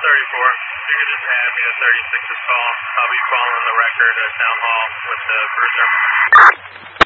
34. You can just add me to 36's call. I'll be following the record at Town Hall with the cruiser.